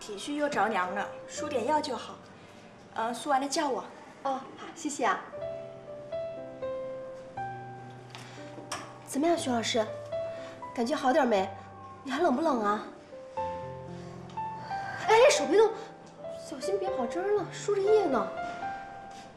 体虚又着凉了，输点药就好。输完了叫我。 哦，好，谢谢啊。怎么样，徐老师？感觉好点没？你还冷不冷啊？哎，手别动，小心别跑针了，输着液呢。